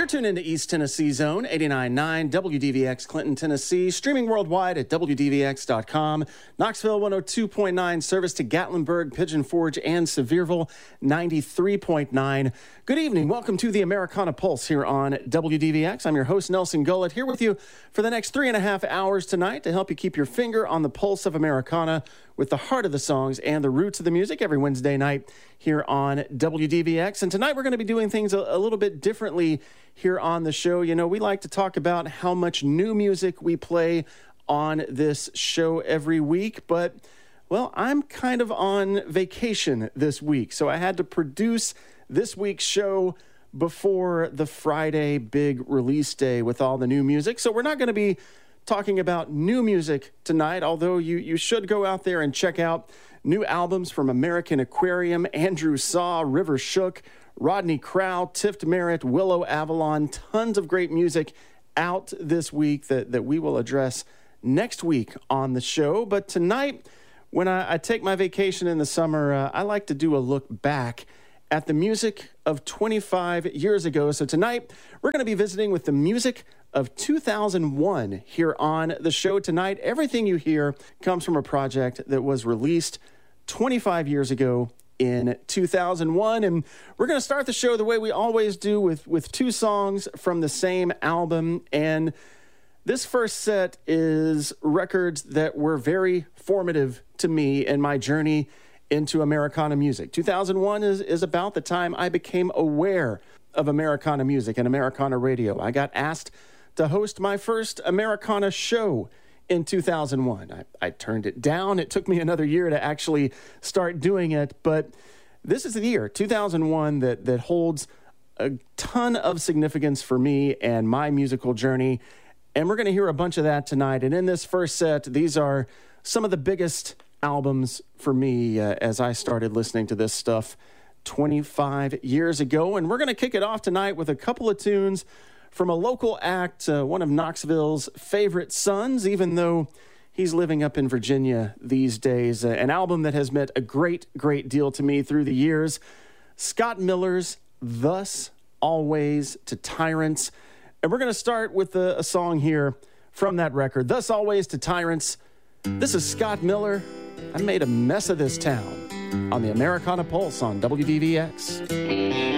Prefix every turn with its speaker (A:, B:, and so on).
A: You're tuned into East Tennessee Zone, 89.9 WDVX Clinton, Tennessee, streaming worldwide at WDVX.com. Knoxville 102.9, service to Gatlinburg, Pigeon Forge, and Sevierville 93.9. Good evening. Welcome to the Americana Pulse here on WDVX. I'm your host, Nelson Gullett, here with you for the next 3.5 hours tonight to help you keep your finger on the pulse of Americana with the heart of the songs and the roots of the music every Wednesday night here on WDVX. And tonight we're going to be doing things a little bit differently here on the show. You know, we like to talk about how much new music we play on this show every week, but, well, I'm kind of on vacation this week, so I had to produce this week's show before the Friday big release day with all the new music. So we're not going to be talking about new music tonight, although you should go out there and check out new albums from American Aquarium, Andrew Saw, River Shook, Rodney Crowell, Tift Merritt, Willow Avalon. Tons of great music out this week that we will address next week on the show. But tonight, when I take my vacation in the summer, I like to do a look back at the music of 25 years ago. So tonight, we're going to be visiting with the music of 2001 here on the show tonight. Everything you hear comes from a project that was released 25 years ago in 2001. And we're going to start the show the way we always do with two songs from the same album. And this first set is records that were very formative to me in my journey into Americana music. 2001 is about the time I became aware of Americana music and Americana radio. I got asked to host my first Americana show in 2001. I turned it down. It took me another year to actually start doing it, but this is the year, 2001, that holds a ton of significance for me and my musical journey, and we're going to hear a bunch of that tonight. And in this first set, these are some of the biggest albums for me as I started listening to this stuff 25 years ago. And we're going to kick it off tonight with a couple of tunes from a local act, one of Knoxville's favorite sons, even though he's living up in Virginia these days. An album that has meant a great deal to me through the years. Scott Miller's Thus Always to Tyrants. And we're going to start with a song here from that record, Thus Always to Tyrants. This is Scott Miller. I made a mess of this town on the Americana Pulse on WDVX.